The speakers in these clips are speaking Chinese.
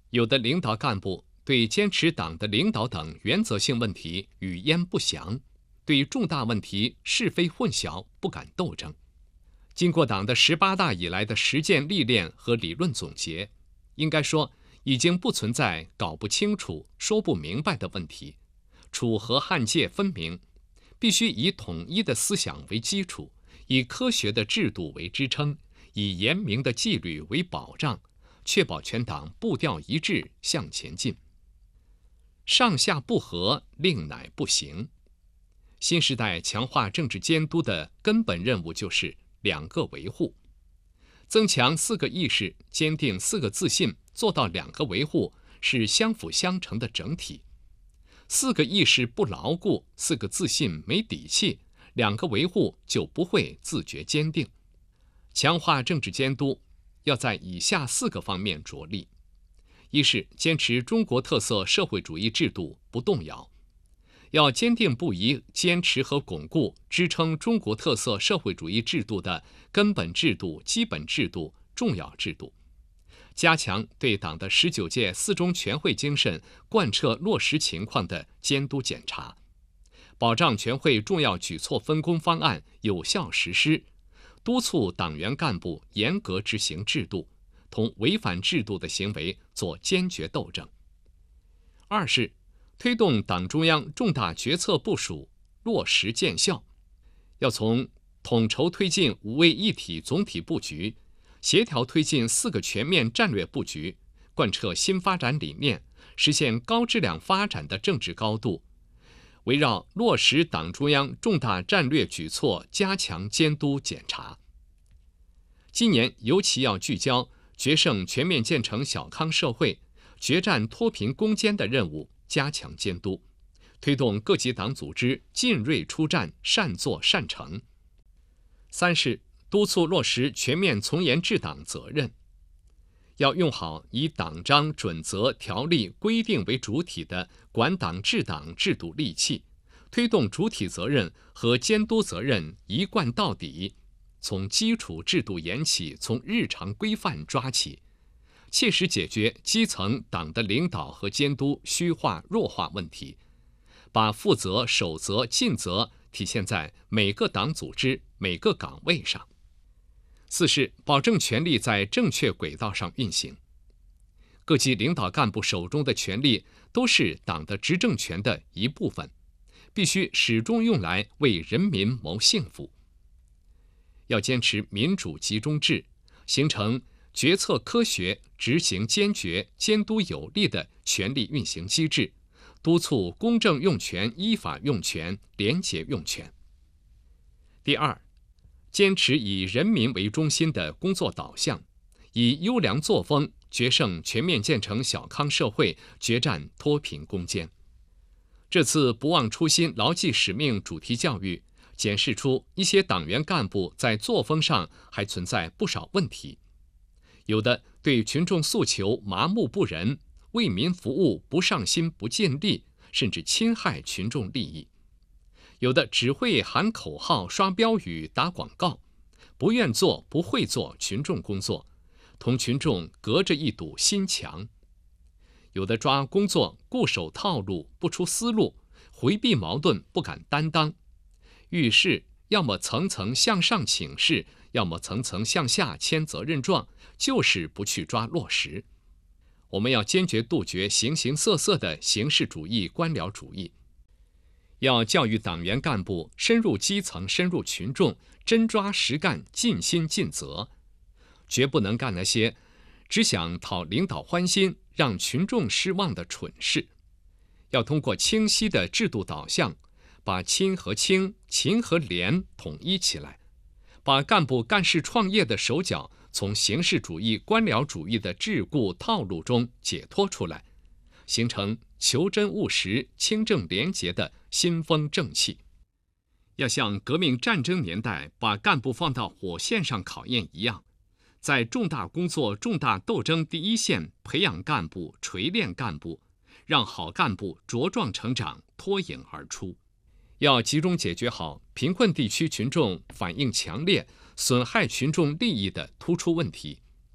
有的领导干部对坚持党的领导等原则性问题语焉不详，对重大问题是非混淆，不敢斗争。经过党的18大以来的实践历练和理论总结，应该说已经不存在搞不清楚、说不明白的问题，楚河汉界分明，必须以统一的思想为基础，以科学的制度为支撑，以严明的纪律为保障，确保全党步调一致向前进。上下不合，令乃不行。新时代强化政治监督的根本任务就是2个维护，增强4个意识，坚定4个自信，做到2个维护是相辅相成的整体。4个意识不牢固，4个自信没底气，2个维护就不会自觉坚定。强化政治监督要在以下4个方面着力：一是坚持中国特色社会主义制度不动摇，要坚定不移坚持和巩固支撑中国特色社会主义制度的根本制度、基本制度、重要制度，加强对党的19届4中全会精神贯彻落实情况的监督检查，保障全会重要举措分工方案有效实施，督促党员干部严格执行制度，同违反制度的行为做坚决斗争。二是推动党中央重大决策部署落实见效，要从统筹推进5位一体总体布局，协调推进4个全面战略布局，贯彻新发展理念，实现高质量发展的政治高度，围绕落实党中央重大战略举措加强监督检查。今年尤其要聚焦决胜全面建成小康社会、决战脱贫攻坚的任务，加强监督，推动各级党组织进锐出战，善作善成。三是督促落实全面从严治党责任，要用好以党章、准则、条例、规定为主体的管党治党制度利器，推动主体责任和监督责任一贯到底，从基础制度研起，从日常规范抓起，切实解决基层党的领导和监督虚化弱化问题，把负责、守责、尽责体现在每个党组织、每个岗位上。四是保证权力在正确轨道上运行。各级领导干部手中的权力都是党的执政权的一部分，必须始终用来为人民谋幸福。要坚持民主集中制，形成决策科学、执行坚决、监督有力的权力运行机制，督促公正用权、依法用权、廉洁用权。第二，坚持以人民为中心的工作导向，以优良作风决胜全面建成小康社会，决战脱贫攻坚。这次不忘初心、牢记使命主题教育，检视出一些党员干部在作风上还存在不少问题，有的对群众诉求麻木不仁，为民服务不上心不尽力，甚至侵害群众利益；有的只会喊口号、刷标语、打广告，不愿做、不会做群众工作，同群众隔着一堵心墙；有的抓工作固守套路，不出思路，回避矛盾，不敢担当，遇事要么层层向上请示，要么层层向下签责任状，就是不去抓落实。我们要坚决杜绝形形色色的形式主义、官僚主义，要教育党员干部深入基层、深入群众，真抓实干，尽心尽责，绝不能干那些只想讨领导欢心、让群众失望的蠢事。要通过清晰的制度导向，把亲和清、勤和廉统一起来，把干部干事创业的手脚从形式主义、官僚主义的桎梏套路中解脱出来，形成求真务实、清正廉洁的新风正气。要像革命战争年代把干部放到火线上考验一样，在重大工作、重大斗争第一线培养干部、锤炼干部，让好干部茁壮成长，脱颖而出。要集中解决好贫困地区群众反映强烈、损害群众利益的突出问题，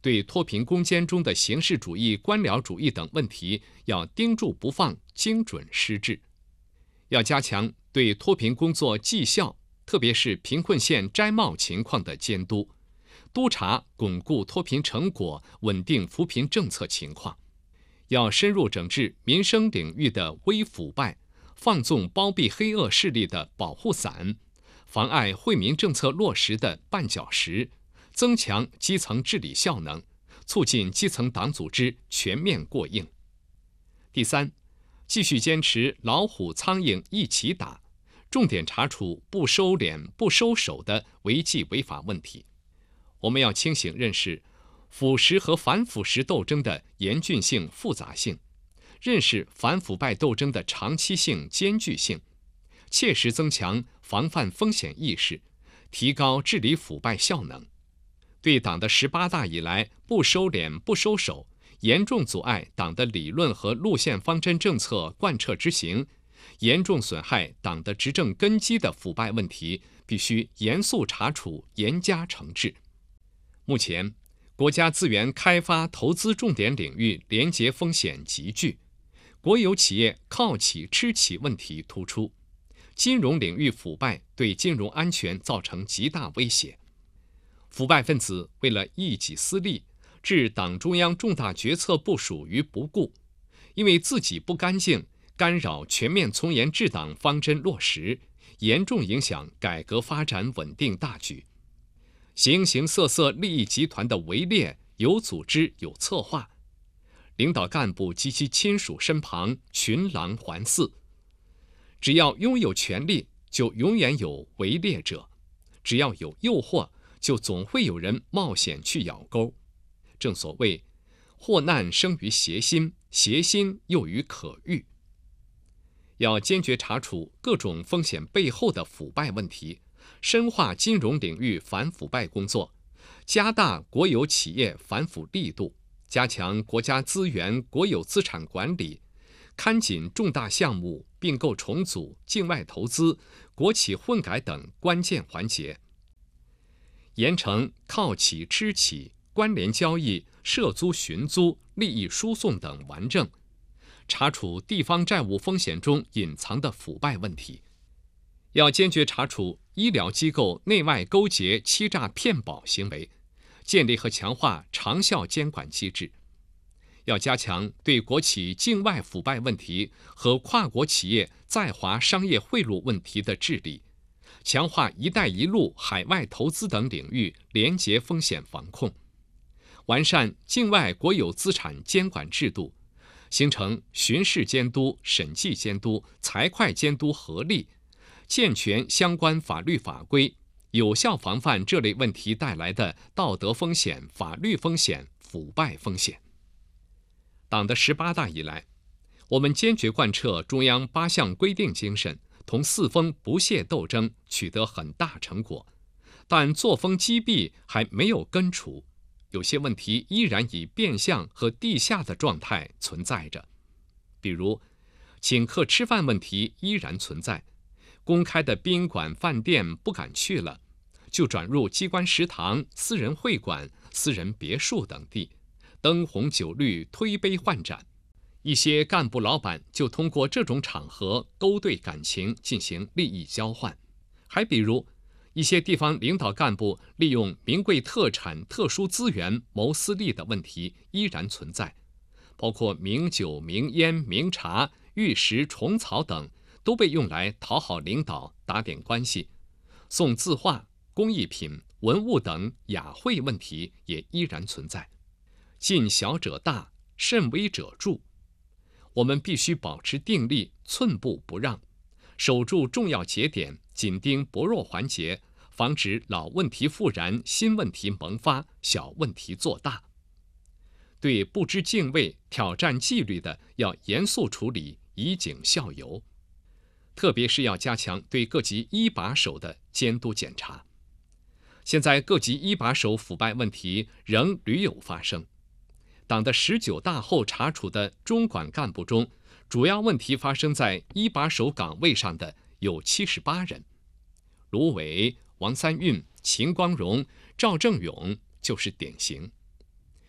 对脱贫攻坚中的形式主义、官僚主义等问题要盯住不放，精准施治。要加强对脱贫工作绩效，特别是贫困县摘帽情况的监督，督查巩固脱贫成果、稳定扶贫政策情况。要深入整治民生领域的微腐败，放纵包庇黑恶势力的保护伞，妨碍惠民政策落实的绊脚石，增强基层治理效能，促进基层党组织全面过硬。第三，继续坚持老虎苍蝇一起打，重点查处不收敛不收手的违纪违法问题。我们要清醒认识腐蚀和反腐蚀斗争的严峻性、复杂性，认识反腐败斗争的长期性、艰巨性，切实增强防范风险意识，提高治理腐败效能。对党的18大以来不收敛不收手，严重阻碍党的理论和路线方针政策贯彻执行，严重损害党的执政根基的腐败问题，必须严肃查处、严加惩治。目前，国家资源开发投资重点领域廉洁风险急剧，国有企业靠企吃企问题突出，金融领域腐败对金融安全造成极大威胁。腐败分子为了一己私利，置党中央重大决策部署于不顾，因为自己不干净，干扰全面从严治党方针落实，严重影响改革发展稳定大局。形形色色利益集团的围猎有组织有策划，领导干部及其亲属身旁群狼环伺。只要拥有权力，就永远有围猎者；只要有诱惑，就总会有人冒险去咬钩。正所谓祸难生于邪心，邪心诱于可欲。要坚决查处各种风险背后的腐败问题，深化金融领域反腐败工作，加大国有企业反腐力度，加强国家资源、国有资产管理，看紧重大项目、并购重组、境外投资、国企混改等关键环节，严惩靠企吃企、关联交易、涉租寻租、利益输送等顽症，查处地方债务风险中隐藏的腐败问题。要坚决查处医疗机构内外勾结欺诈骗保行为，建立和强化长效监管机制。要加强对国企境外腐败问题和跨国企业在华商业贿赂问题的治理，强化“一带一路”海外投资等领域廉洁风险防控，完善境外国有资产监管制度，形成巡视监督、审计监督、财会监督合力，健全相关法律法规，有效防范这类问题带来的道德风险、法律风险、腐败风险。党的18大以来，我们坚决贯彻中央8项规定精神，同四风不懈斗争，取得很大成果，但作风积弊还没有根除，有些问题依然以变相和地下的状态存在着。比如请客吃饭问题依然存在，公开的宾馆饭店不敢去了，就转入机关食堂、私人会馆、私人别墅等地，灯红酒绿，推杯换盏。一些干部老板就通过这种场合勾兑感情，进行利益交换。还比如一些地方领导干部利用名贵特产、特殊资源谋私利的问题依然存在，包括名酒、名烟、名茶、玉石、虫草等都被用来讨好领导、打点关系。送字画、工艺品、文物等雅惠问题也依然存在。近小者大，甚微者著。我们必须保持定力，寸步不让，守住重要节点，紧盯薄弱环节，防止老问题复燃、新问题萌发、小问题做大。对不知敬畏、挑战纪律的，要严肃处理，以儆效尤。特别是要加强对各级一把手的监督检查。现在各级一把手腐败问题仍屡有发生。党的19大后查处的中管干部中，主要问题发生在一把手岗位上的有78人，卢伟、王三运、秦光荣、赵正永就是典型。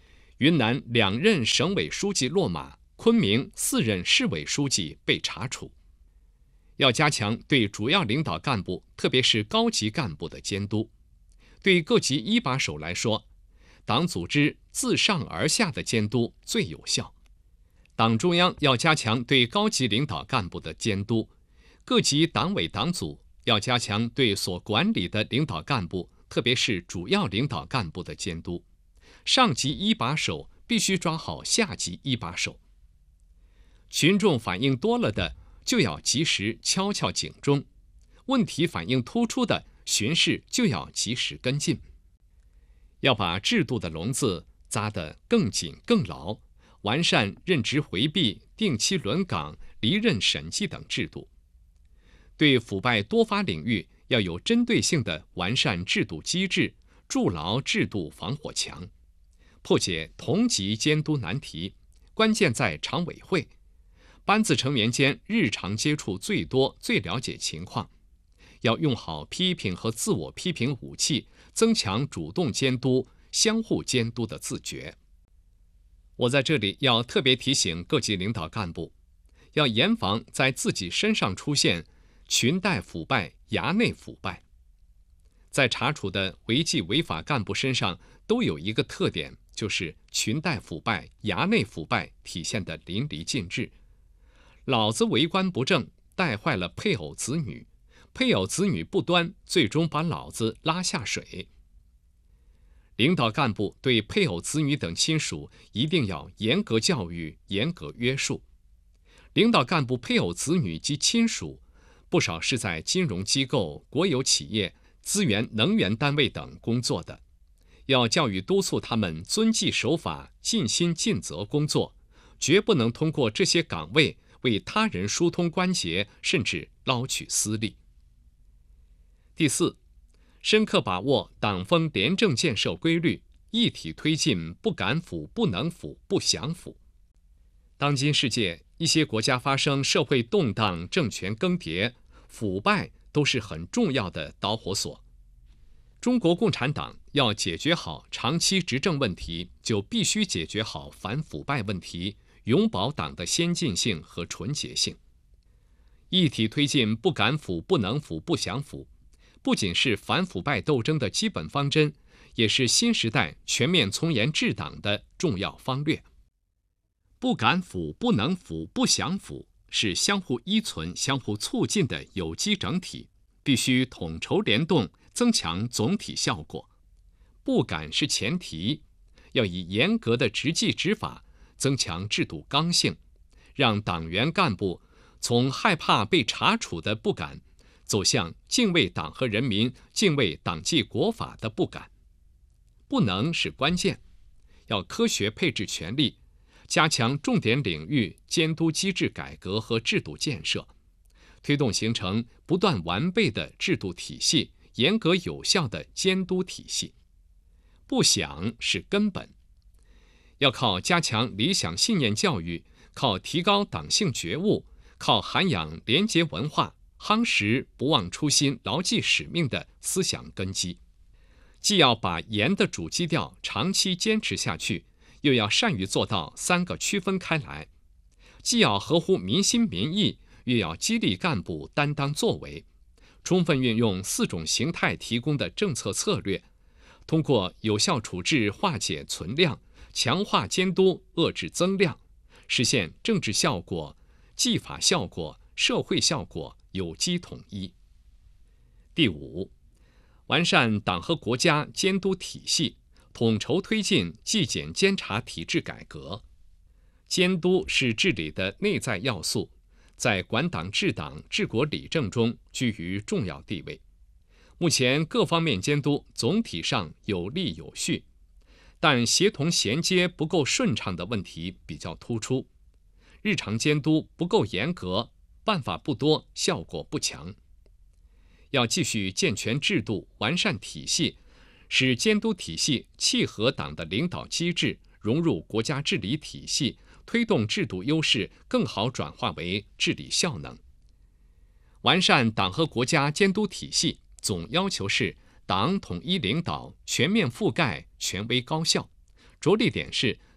云南2任省委书记落马，昆明4任市委书记被查处。要加强对主要领导干部，特别是高级干部的监督。对各级一把手来说，党组织自上而下的监督最有效。党中央要加强对高级领导干部的监督，各级党委党组要加强对所管理的领导干部，特别是主要领导干部的监督。上级一把手必须抓好下级一把手。群众反映多了的，就要及时敲敲警钟；问题反映突出的，巡视就要及时跟进。要把制度的笼子扎得更紧更牢，完善任职回避、定期轮岗、离任审计等制度。对腐败多发领域要有针对性地完善制度机制，筑牢制度防火墙。破解同级监督难题，关键在常委会。班子成员间日常接触最多，最了解情况。要用好批评和自我批评武器，增强主动监督、相互监督的自觉。我在这里要特别提醒各级领导干部，要严防在自己身上出现裙带腐败、衙内腐败。在查处的违纪违法干部身上都有一个特点，就是裙带腐败、衙内腐败体现得淋漓尽致。老子为官不正，带坏了配偶子女；配偶子女不端，最终把老子拉下水。领导干部对配偶子女等亲属一定要严格教育、严格约束。领导干部配偶子女及亲属，不少是在金融机构、国有企业、资源能源单位等工作的，要教育督促他们遵纪守法、尽心尽责工作，绝不能通过这些岗位为他人疏通关节，甚至捞取私利。第四，深刻把握党风廉政建设规律，一体推进不敢腐、不能腐、不想腐。当今世界，一些国家发生社会动荡、政权更迭，腐败都是很重要的导火索。中国共产党要解决好长期执政问题，就必须解决好反腐败问题，永保党的先进性和纯洁性。一体推进不敢腐、不能腐、不想腐，不仅是反腐败斗争的基本方针，也是新时代全面从严治党的重要方略。不敢腐、不能腐、不想腐是相互依存、相互促进的有机整体，必须统筹联动，增强总体效果。不敢是前提，要以严格的执纪执法增强制度刚性，让党员干部从害怕被查处的不敢，走向敬畏党和人民、敬畏党纪国法的不敢。不能是关键，要科学配置权力，加强重点领域监督机制改革和制度建设，推动形成不断完备的制度体系、严格有效的监督体系。不想是根本，要靠加强理想信念教育，靠提高党性觉悟，靠涵养廉洁文化，夯实不忘初心、牢记使命的思想根基。既要把严的主基调长期坚持下去，又要善于做到3个区分开来，既要合乎民心民意，又要激励干部担当作为，充分运用4种形态提供的政策策略，通过有效处置化解存量，强化监督遏制增量，实现政治效果、纪法效果、社会效果有机统一。第五，完善党和国家监督体系，统筹推进纪检监察体制改革。监督是治理的内在要素，在管党治党、治国理政中居于重要地位。目前各方面监督总体上有力有序，但协同衔接不够顺畅的问题比较突出。日常监督不够严格，办法不多，效果不强。要继续健全制度，完善体系，使监督体系契合党的领导机制，融入国家治理体系，推动制度优势更好转化为治理效能。完善党和国家监督体系，总要求是党统一领导、全面覆盖、权威高效，着力点是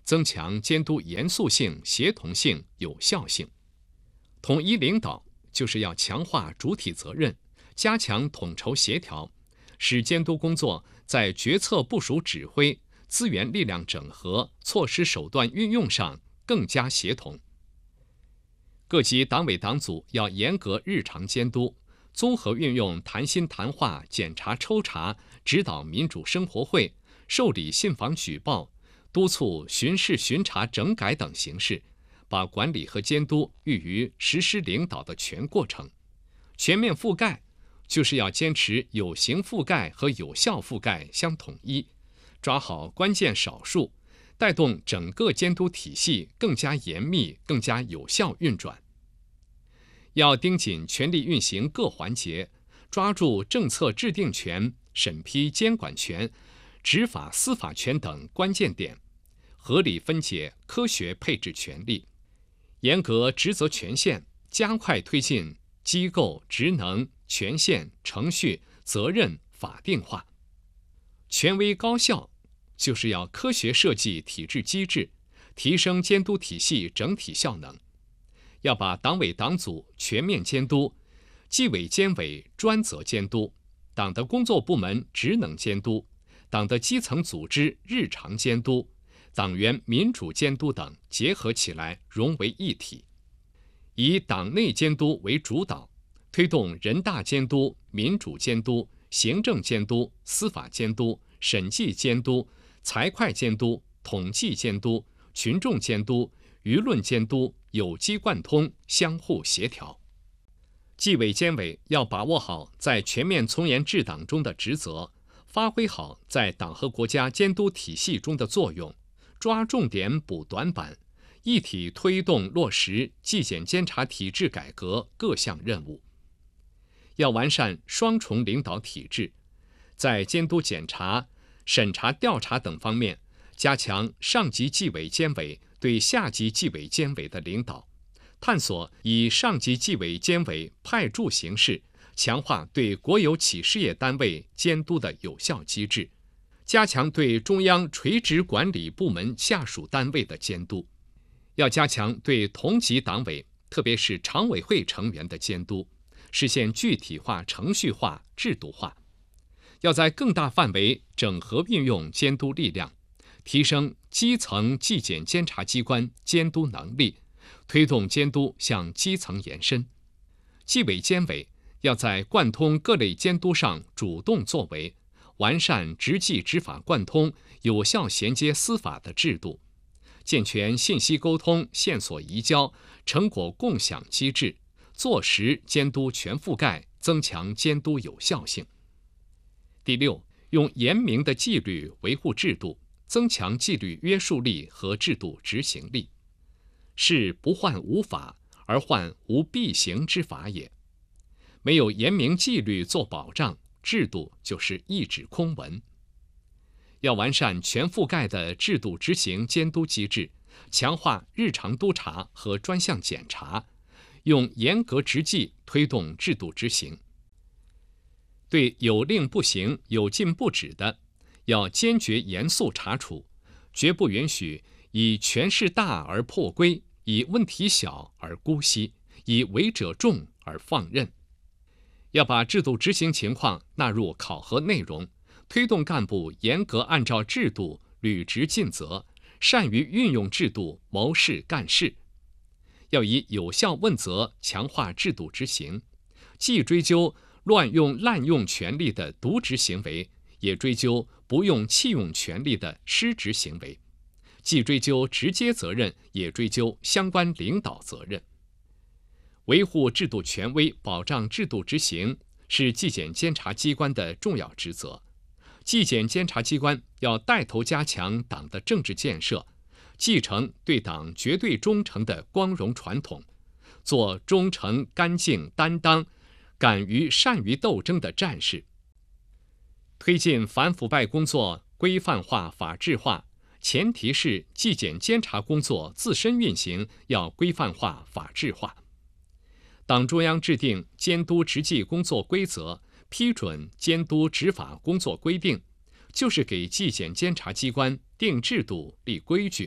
增强监督严肃性、协同性、有效性。统一领导就是要强化主体责任，加强统筹协调，使监督工作在决策部署指挥、资源力量整合、措施手段运用上更加协同。各级党委党组要严格日常监督，综合运用谈心谈话、检查抽查、指导民主生活会、受理信访举报、督促巡视巡查整改等形式，把管理和监督寓于实施领导的全过程。全面覆盖就是要坚持有形覆盖和有效覆盖相统一，抓好关键少数，带动整个监督体系更加严密、更加有效运转。要盯紧权力运行各环节，抓住政策制定权、审批监管权、执法司法权等关键点，合理分解、科学配置权力，严格职责权限，加快推进机构职能、权限、程序、责任法定化。权威高效就是要科学设计体制机制，提升监督体系整体效能。要把党委党组全面监督，纪委监委专责监督，党的工作部门职能监督，党的基层组织日常监督，党员民主监督等结合起来融为一体。以党内监督为主导，推动人大监督、民主监督、行政监督、司法监督、审计监督、财会监督、统计监督、群众监督、舆论监督有机贯通，相互协调。纪委监委要把握好在全面从严治党中的职责，发挥好在党和国家监督体系中的作用，抓重点补短板，一体推动落实纪检监察体制改革各项任务。要完善双重领导体制，在监督检查、审查调查等方面，加强上级纪委监委对下级纪委监委的领导，探索以上级纪委监委派驻形式强化对国有企事业单位监督的有效机制，加强对中央垂直管理部门下属单位的监督。要加强对同级党委，特别是常委会成员的监督，实现具体化、程序化、制度化。要在更大范围整合运用监督力量，提升基层纪检监察机关监督能力，推动监督向基层延伸。纪委监委要在贯通各类监督上主动作为，完善执纪执法贯通、有效衔接司法的制度，健全信息沟通、线索移交、成果共享机制，做实监督全覆盖，增强监督有效性。第六，用严明的纪律维护制度，增强纪律约束力和制度执行力。是不患无法，而患无必行之法也。没有严明纪律做保障，制度就是一纸空文。要完善全覆盖的制度执行监督机制，强化日常督查和专项检查，用严格执纪推动制度执行。对有令不行、有禁不止的，要坚决严肃查处，绝不允许以权势大而破规，以问题小而姑息，以违者众而放任。要把制度执行情况纳入考核内容，推动干部严格按照制度履职尽责，善于运用制度谋事干事。要以有效问责强化制度执行，既追究乱用滥用权力的渎职行为，也追究不用弃用权力的失职行为，既追究直接责任，也追究相关领导责任。维护制度权威，保障制度执行，是纪检监察机关的重要职责。纪检监察机关要带头加强党的政治建设，继承对党绝对忠诚的光荣传统，做忠诚、干净、担当、敢于善于斗争的战士。推进反腐败工作规范化、法治化，前提是纪检监察工作自身运行要规范化、法治化。党中央制定监督执纪工作规则，批准监督执法工作规定，就是给纪检监察机关定制度、立规矩，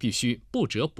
必须不折不